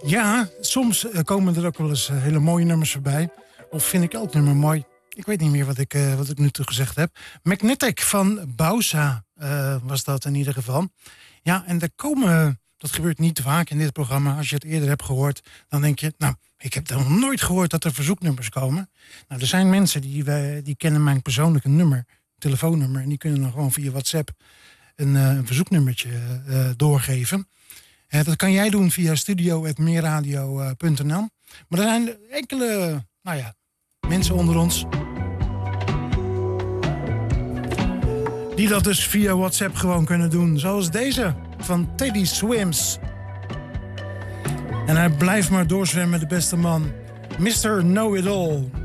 Ja, soms komen er ook wel eens hele mooie nummers voorbij. Of vind ik elk nummer mooi. Ik weet niet meer wat ik nu toe gezegd heb. Magnetic van Bausa was dat in ieder geval. Ja, en dat gebeurt niet vaak in dit programma. Als je het eerder hebt gehoord, dan denk je... nou, ik heb nog nooit gehoord dat er verzoeknummers komen. Nou, er zijn mensen die kennen mijn persoonlijke telefoonnummer... en die kunnen dan gewoon via WhatsApp een verzoeknummertje doorgeven. Dat kan jij doen via studio@meerradio.nl. Maar er zijn enkele mensen onder ons... die dat dus via WhatsApp gewoon kunnen doen. Zoals deze van Teddy Swims. En hij blijft maar doorzwemmen, de beste man. Mr. Know-It-All.